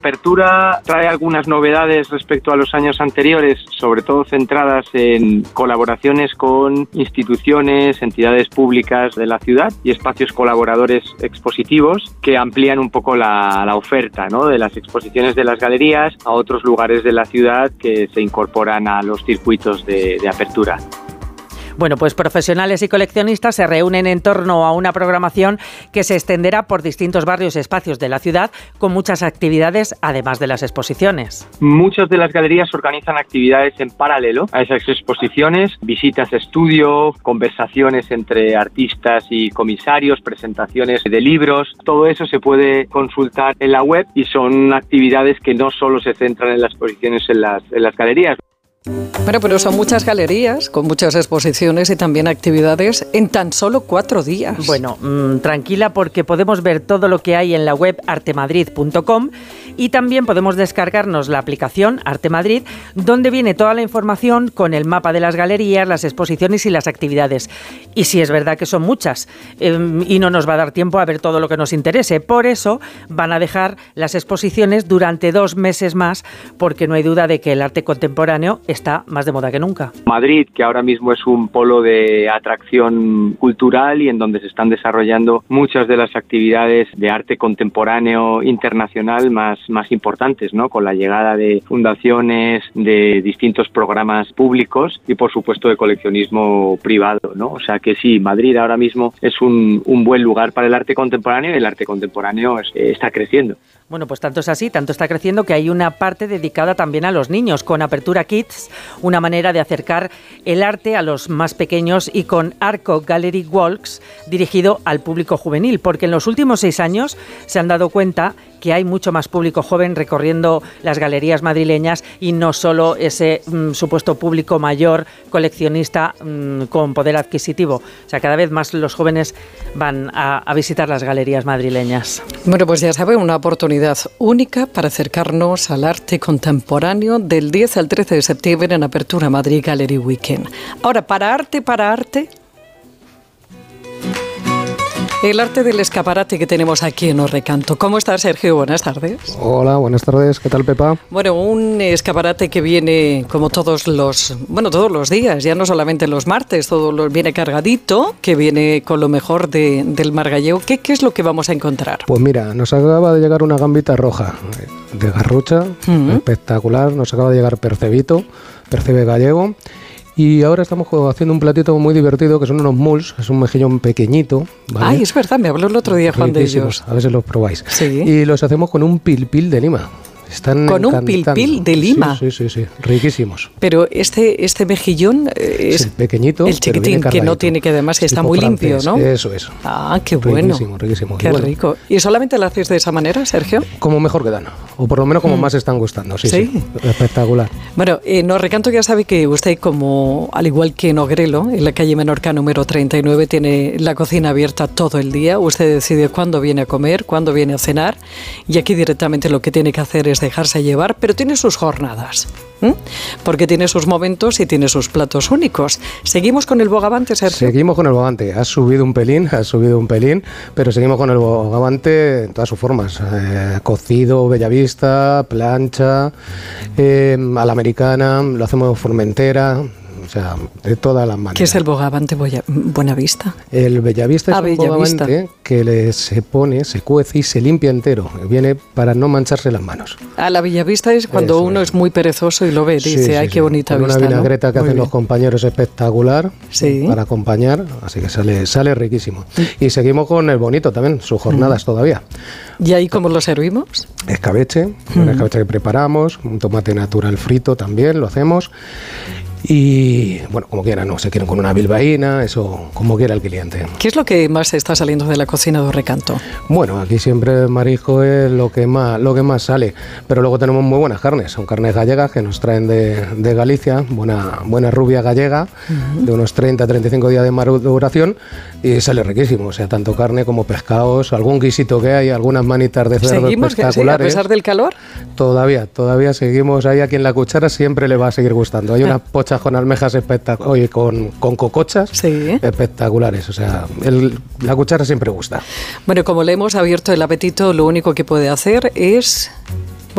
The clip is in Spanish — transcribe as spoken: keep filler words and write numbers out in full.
Apertura trae algunas novedades respecto a los años anteriores, sobre todo centradas en colaboraciones con instituciones, entidades públicas de la ciudad y espacios colaboradores expositivos que amplían un poco la, la oferta, ¿no?, de las exposiciones de las galerías a otros lugares de la ciudad que se incorporan a los circuitos de, de apertura. Bueno, pues profesionales y coleccionistas se reúnen en torno a una programación que se extenderá por distintos barrios y espacios de la ciudad con muchas actividades, además de las exposiciones. Muchas de las galerías organizan actividades en paralelo a esas exposiciones, visitas a estudio, conversaciones entre artistas y comisarios, presentaciones de libros. Todo eso se puede consultar en la web y son actividades que no solo se centran en las exposiciones en las, en las galerías. Bueno, pero son muchas galerías con muchas exposiciones y también actividades en tan solo cuatro días. Bueno, mmm, tranquila, porque podemos ver todo lo que hay en la web arte madrid punto com y también podemos descargarnos la aplicación Arte Madrid, donde viene toda la información con el mapa de las galerías, las exposiciones y las actividades. Y sí, es verdad que son muchas eh, y no nos va a dar tiempo a ver todo lo que nos interese. Por eso van a dejar las exposiciones durante dos meses más, porque no hay duda de que el arte contemporáneo está más de moda que nunca. Madrid, que ahora mismo es un polo de atracción cultural y en donde se están desarrollando muchas de las actividades de arte contemporáneo internacional más, más importantes, ¿no?, con la llegada de fundaciones, de distintos programas públicos y por supuesto de coleccionismo privado, ¿no? O sea que sí, Madrid ahora mismo es un, un buen lugar para el arte contemporáneo y el arte contemporáneo es, eh, está creciendo. Bueno, pues tanto es así, tanto está creciendo que hay una parte dedicada también a los niños, con Apertura Kids, una manera de acercar el arte a los más pequeños, y con Arco Gallery Walks, dirigido al público juvenil, porque en los últimos seis años se han dado cuenta que hay mucho más público joven recorriendo las galerías madrileñas y no solo ese mm, supuesto público mayor, coleccionista mm, con poder adquisitivo. O sea, cada vez más los jóvenes van a, a visitar las galerías madrileñas. Bueno, pues ya saben, una oportunidad única para acercarnos al arte contemporáneo del diez al trece de septiembre en Apertura Madrid Gallery Weekend. Ahora, para arte, para arte... el arte del escaparate que tenemos aquí en Os Recanto. ¿Cómo estás, Sergio? Buenas tardes. Hola, buenas tardes. ¿Qué tal, Pepa? Bueno, un escaparate que viene como todos los, bueno, todos los días, ya no solamente los martes, todo lo, viene cargadito, que viene con lo mejor de, del mar gallego. ¿Qué, ¿Qué es lo que vamos a encontrar? Pues mira, nos acaba de llegar una gambita roja de Garrucha, uh-huh. espectacular. Nos acaba de llegar percebito, percebe gallego. Y ahora estamos haciendo un platito muy divertido que son unos muls, es un mejillón pequeñito, ¿vale? Ay, es verdad, me habló el otro día Juan de ellos. A ver si los probáis. Sí. Y los hacemos con un pilpil de Lima. Están con encantando. Un pilpil de Lima. Sí, sí, sí, sí, riquísimos. Pero este este mejillón es, es el pequeñito, el chiquitín que no tiene, que además que está muy limpio, ¿no? Eso es. Ah, qué bueno. Riquísimo, riquísimo. Qué bueno. rico. ¿Y solamente lo haces de esa manera, Sergio? Como mejor quedan, o por lo menos como mm. más están gustando. Sí, sí, sí. Espectacular. Bueno, en Os Recanto ya sabe que usted, como al igual que en Ogrelo, en la calle Menorca número treinta y nueve, tiene la cocina abierta todo el día. Usted decide cuándo viene a comer, cuándo viene a cenar, y aquí directamente lo que tiene que hacer es dejarse llevar, pero tiene sus jornadas, ¿eh? Porque tiene sus momentos y tiene sus platos únicos. ¿Seguimos con el bogavante, Sergio? Seguimos con el bogavante. Has subido un pelín, has subido un pelín, pero seguimos con el bogavante en todas sus formas. Eh, cocido, bellavista, plancha, eh, a la americana, lo hacemos formentera... O sea, de todas las maneras. ¿Qué es el bogavante Buenavista? El bellavista es ah, un bellavista. bogavante que le, se pone, se cuece y se limpia entero. Viene para no mancharse las manos. Ah, la bellavista es cuando Eso uno es. es muy perezoso y lo ve, dice, sí, sí, ay, sí. qué bonita Con vista, una vinagreta ¿no? que Muy hacen bien. los compañeros espectacular sí. para acompañar, así que sale, sale riquísimo. Y seguimos con el bonito también, sus jornadas mm. todavía. ¿Y ahí cómo lo servimos? Escabeche, mm. un escabeche que preparamos, un tomate natural frito también lo hacemos. Y bueno, como quieran, no, se quieren con una bilbaína, eso como quiera el cliente. ¿Qué es lo que más está saliendo de la cocina de Os Recanto? Bueno, aquí siempre marisco es lo que más lo que más sale, pero luego tenemos muy buenas carnes, son carnes gallegas que nos traen de, de Galicia, buena buena rubia gallega, uh-huh. de unos treinta a treinta y cinco días de maduración y sale riquísimo, o sea, tanto carne como pescados, algún guisito que hay, algunas manitas de cerdo ¿Seguimos espectaculares. Que, sí, a pesar del calor? Todavía, todavía seguimos ahí, aquí en La Cuchara siempre le va a seguir gustando. Hay unas pochas con almejas espectaculares, oye, con, con cocochas sí. espectaculares, o sea, el, La Cuchara siempre gusta. Bueno, como le hemos abierto el apetito, lo único que puede hacer es